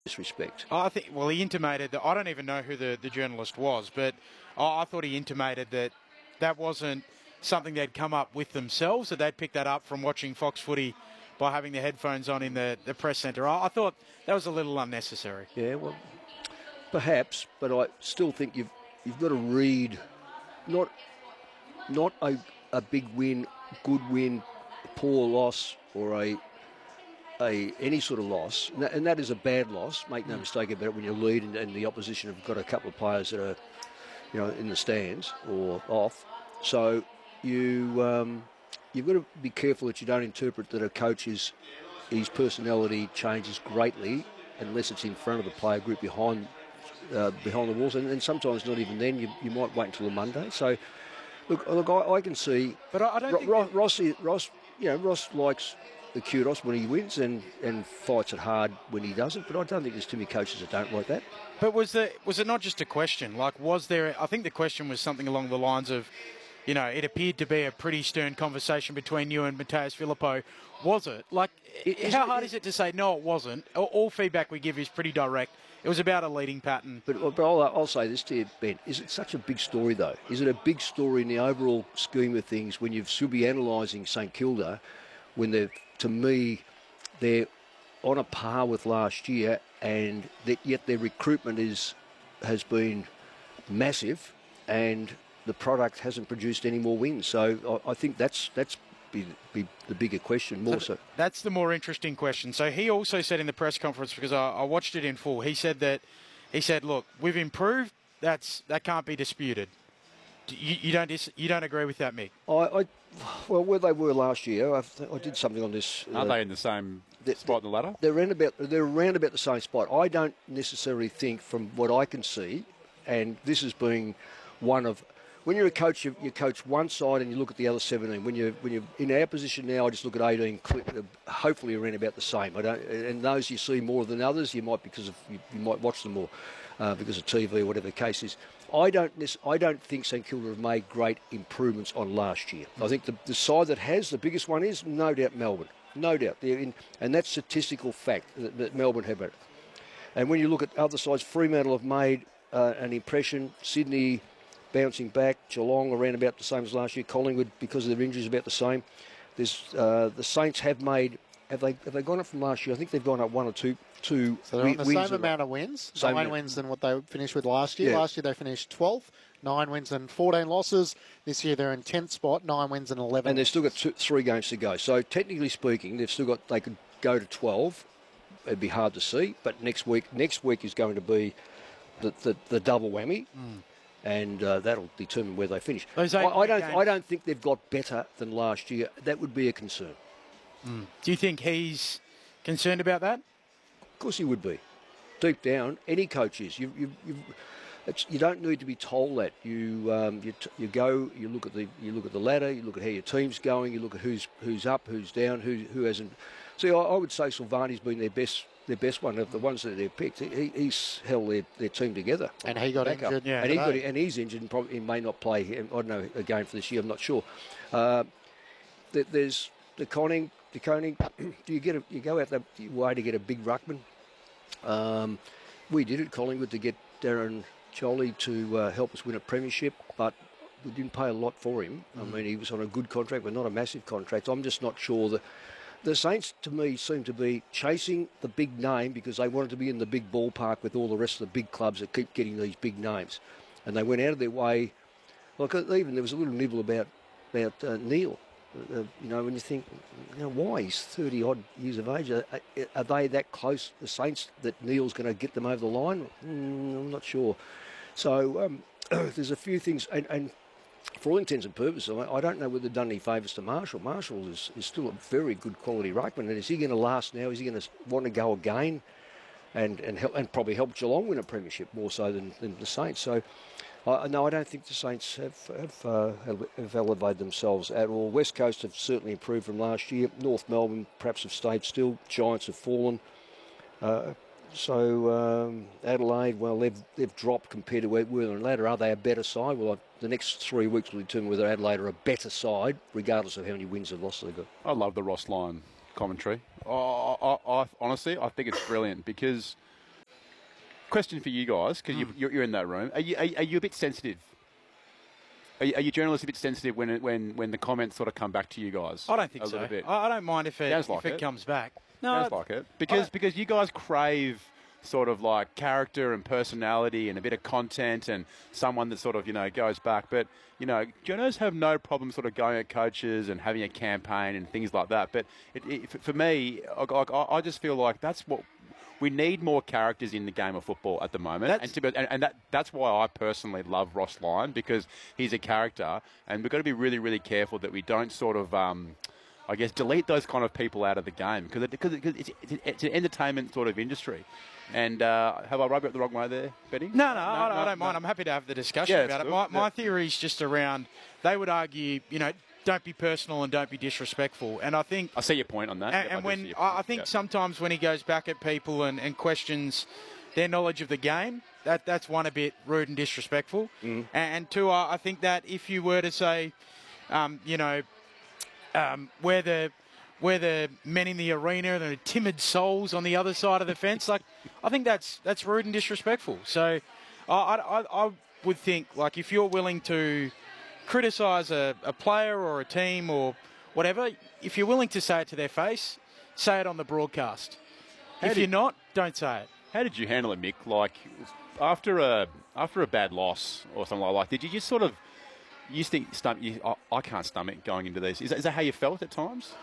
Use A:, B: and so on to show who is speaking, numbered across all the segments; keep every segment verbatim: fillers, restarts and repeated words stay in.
A: this respect.
B: I think, well, he intimated that, I don't even know who the, the journalist was, but I, I thought he intimated that that wasn't something they'd come up with themselves, that they'd picked that up from watching Fox Footy by having the headphones on in the, the press centre. I, I thought that was a little unnecessary.
A: Yeah, well, perhaps, but I still think you've you've got to read not not a a big win, good win, poor loss, or a a any sort of loss, and that, and that is a bad loss. Make no mistake about it. When you lead and, and the opposition have got a couple of players that are, you know, in the stands or off, so you um, you've got to be careful that you don't interpret that a coach is his personality changes greatly unless it's in front of the player group behind uh, behind the walls, and, and sometimes not even then. You, you might wait until the Monday. So, look, look, I, I can see.
B: But I, I don't
A: Ro-
B: think
A: Ro-
B: that...
A: Ross, Ross, you know, Ross likes the kudos when he wins and, and fights it hard when he doesn't. But I don't think there's too many coaches that don't like that.
B: But was there, was it not just a question? Like, was there? I think the question was something along the lines of, you know, it appeared to be a pretty stern conversation between you and Matthias Filippo. Was it? Like,
A: it,
B: how hard is it to say, no, it wasn't? All, all feedback we give is pretty direct. It was about a leading pattern.
A: But, but I'll, I'll say this to you, Ben. Is it such a big story, though? Is it a big story in the overall scheme of things when you should be analysing St Kilda when they're, to me, they're on a par with last year, and that yet their recruitment is has been massive, and the product hasn't produced any more wins. So I, I think that's that's be, be the bigger question, more so.
B: That's the more interesting question. So he also said in the press conference, because I, I watched it in full, he said that he said, look, we've improved. That's that can't be disputed. You, you don't dis, you don't agree with that, Mick?
A: I, I well, where they were last year, I, I did something on this.
C: Aren't
A: uh,
C: they in the same
A: the,
C: spot in the ladder?
A: They're around about they're around about the same spot. I don't necessarily think, from what I can see, and this has been one of. When you're a coach, you, you coach one side and you look at the other seventeen. When you're when you're in our position now, I just look at eighteen. Hopefully, around about the same. I don't, and those you see more than others. You might because of you, you might watch them more uh, because of T V or whatever the case is. I don't I don't think St Kilda have made great improvements on last year. I think the, the side that has the biggest one is no doubt Melbourne. No doubt, they're in, and that's statistical fact that, that Melbourne have it. And when you look at other sides, Fremantle have made uh, an impression. Sydney bouncing back, Geelong around about the same as last year. Collingwood, because of their injuries, about the same. There's uh, the Saints have made. Have they have they gone up from last year? I think they've gone up one or two. Two
D: so they're on the
A: wins
D: same amount of wins.
A: Same
D: nine
A: amount.
D: wins than what they finished with last year.
A: Yeah.
D: Last year they finished twelfth. Nine wins and fourteen losses. This year they're in tenth spot. Nine wins and eleven.
A: And they've still got two, three games to go. So technically speaking, they've still got. They could go to twelve. It'd be hard to see. But next week, next week is going to be the the, the double whammy. Mm. And uh, that'll determine where they finish. I, I don't. I don't think they've got better than last year. That would be a concern.
B: Mm. Do you think he's concerned about that?
A: Of course, he would be. Deep down, any coach is. You, you, you, it's, you don't need to be told that. You, um, you, t- you go. You look at the. You look at the ladder. You look at how your team's going. You look at who's who's up, who's down, who who hasn't. See, I, I would say Silvani's been their best. Their best one of the ones that they've picked. He, he's held their, their team together.
D: And he got injured.
A: Up.
D: Yeah,
A: and, he got, and he's injured and probably he may not play, I don't know, a game for this year, I'm not sure. Uh, there's the Conning, the Conning, do you get a, you go out the way to get a big ruckman? Um, we did it, Collingwood, to get Darren Jolly to uh, help us win a premiership, but we didn't pay a lot for him. Mm. I mean, he was on a good contract, but not a massive contract. I'm just not sure that. The Saints, to me, seem to be chasing the big name because they wanted to be in the big ballpark with all the rest of the big clubs that keep getting these big names. And they went out of their way. Like, even there was a little nibble about about uh, Neil. Uh, you know, when you think, you know, why? He's thirty-odd years of age. Are, are they that close, the Saints, that Neil's going to get them over the line? Mm, I'm not sure. So um, there's a few things, and, and for all intents and purposes, I, I don't know whether they've done any favours to Marshall. Marshall is, is still a very good quality ruckman, and is he going to last now? Is he going to want to go again and and help, and probably help Geelong win a premiership more so than, than the Saints? So, uh, no, I don't think the Saints have have, uh, have elevated themselves at all. West Coast have certainly improved from last year. North Melbourne perhaps have stayed still. Giants have fallen. Uh, So um, Adelaide, well, they've they've dropped compared to where we were in ladder. Are they a better side? Well, I, the next three weeks will determine whether Adelaide are a better side, regardless of how many wins and losses they've got.
C: I love the Ross Lyon commentary. I, I, I, honestly, I think it's brilliant because question for you guys, because mm. you, you're, you're in that room. Are you, are, are you a bit sensitive? Are you, are you journalists a bit sensitive when it, when when the comments sort of come back to you guys?
B: I don't think
C: a
B: so.
C: Bit?
B: I, I don't mind if it,
C: like
B: if it,
C: it
B: comes back. No,
C: Sounds like it. Because, because you guys crave sort of like character and personality and a bit of content and someone that sort of, you know, goes back. But, you know, journos have no problem sort of going at coaches and having a campaign and things like that. But it, it, for me, I, I just feel like that's what we need, more characters in the game of football at the moment. That's and, to be, and, and that, that's why I personally love Ross Lyon, because he's a character. And we've got to be really, really careful that we don't sort of... Um, I guess, delete those kind of people out of the game, because it, because it, it's, it's an entertainment sort of industry. And uh, have I rubbed it the wrong way there, Betty?
B: No, no, no I, don't, no, I don't mind. No. I'm happy to have the discussion yeah, about it. My, my yeah. theory is just around, they would argue, you know, don't be personal and don't be disrespectful. And I think...
C: I see your point on that.
B: And,
C: yep,
B: and when I, I think yep. sometimes when he goes back at people and, and questions their knowledge of the game, that that's one, a bit rude and disrespectful. Mm. And, and two, I, I think that if you were to say, um, you know... Um, where the where the men in the arena, the timid souls on the other side of the fence, like I think that's that's rude and disrespectful. So I, I, I would think, like, if you're willing to criticise a, a player or a team or whatever, if you're willing to say it to their face, say it on the broadcast. How if you're not, don't say it.
C: How did you handle it, Mick? Like after a after a bad loss or something like that, did you just sort of You think stomach, you, I, I can't stomach going into this. Is that, is that how you felt at times?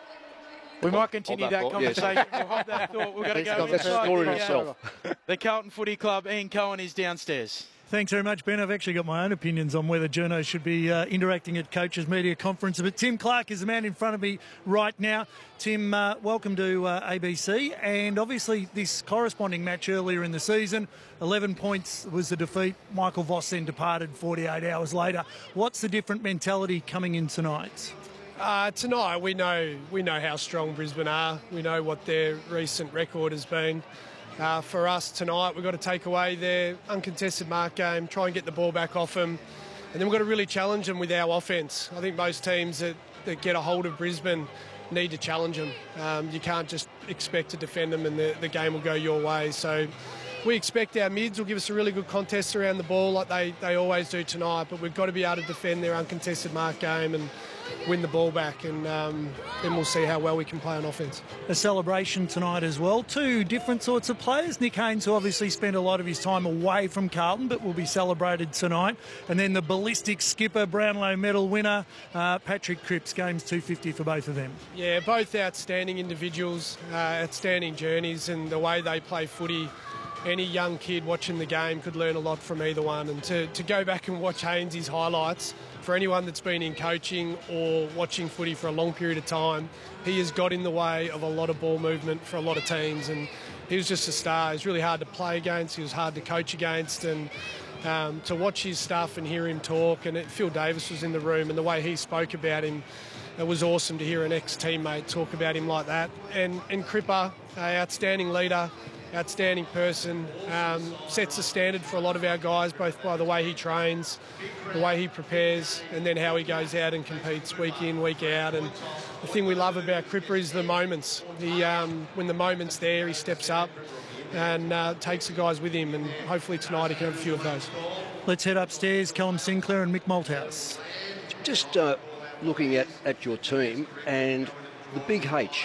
B: We might continue that, that conversation. Yes. We'll hold that thought. We've got to go inside. The, uh, the Carlton Footy Club, Ian Cohen, is downstairs.
E: Thanks very much, Ben. I've actually got my own opinions on whether journos should be uh, interacting at Coaches Media Conference. But Tim Clark is the man in front of me right now. Tim, uh, welcome to uh, A B C. And obviously this corresponding match earlier in the season, eleven points was the defeat. Michael Voss then departed forty-eight hours later. What's the different mentality coming in tonight?
F: Uh, tonight we know we know how strong Brisbane are. We know what their recent record has been. Uh, for us tonight, we've got to take away their uncontested mark game, try and get the ball back off them, and then we've got to really challenge them with our offence. I think most teams that, that get a hold of Brisbane need to challenge them. Um, you can't just expect to defend them and the, the game will go your way. So we expect our mids will give us a really good contest around the ball like they, they always do tonight, but we've got to be able to defend their uncontested mark game and win the ball back, and um, then we'll see how well we can play on offence.
E: A celebration tonight as well. Two different sorts of players. Nick Haynes, who obviously spent a lot of his time away from Carlton, but will be celebrated tonight. And then the ballistic skipper, Brownlow medal winner, uh, Patrick Cripps. Games two fifty for both of them.
F: Yeah, both outstanding individuals, uh, outstanding journeys, and the way they play footy. Any young kid watching the game could learn a lot from either one. And to, to go back and watch Haynes' highlights, for anyone that's been in coaching or watching footy for a long period of time, he has got in the way of a lot of ball movement for a lot of teams, and he was just a star. He was really hard to play against, he was hard to coach against, and um, to watch his stuff and hear him talk, and it, Phil Davis was in the room, and the way he spoke about him, it was awesome to hear an ex-teammate talk about him like that. And, and Cripper, an outstanding leader, outstanding person, um, sets the standard for a lot of our guys, both by the way he trains, the way he prepares, and then how he goes out and competes week in, week out. And the thing we love about Cripper is the moments. He, um, when the moment's there, he steps up and uh, takes the guys with him, and hopefully tonight he can have a few of those.
E: Let's head upstairs. Callum Sinclair and Mick Malthouse.
A: Just uh, looking at, at your team and the big H,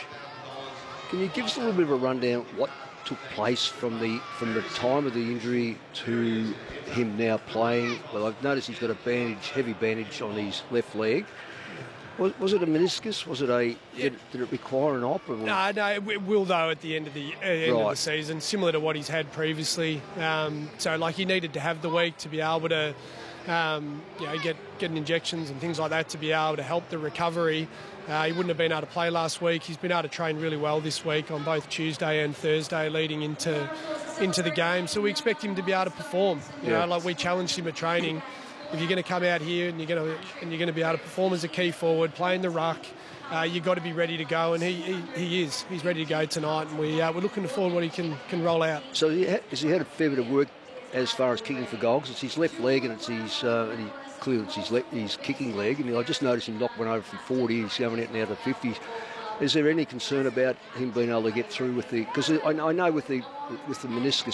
A: can you give us a little bit of a rundown what took place from the from the time of the injury to him now playing? Well, I've noticed he's got a bandage, heavy bandage on his left leg. Was, was it a meniscus? Was it a? Did, did it require an op? Or?
F: No, no, it will though at the end of the uh, end right. of the season, similar to what he's had previously. Um, so, like, he needed to have the week to be able to, um, you know, get getting injections and things like that to be able to help the recovery. Uh, he wouldn't have been able to play last week. He's been able to train really well this week on both Tuesday and Thursday leading into into the game. So we expect him to be able to perform. You yeah. know, like we challenged him at training. If you're going to come out here and you're going to and you're going to be able to perform as a key forward, playing the ruck, uh, you've got to be ready to go. And he, he, he is. He's ready to go tonight. And we uh, we're looking forward to what he can can roll out.
A: So he ha- has he had a fair bit of work as far as kicking for goals? It's his left leg and it's his. Uh, and he, Clearly it's his, le- his kicking leg, and I just noticed him knock one over from forty. He's going out now to fifties. Is there any concern about him being able to get through with the? Because I, I know with the with the meniscus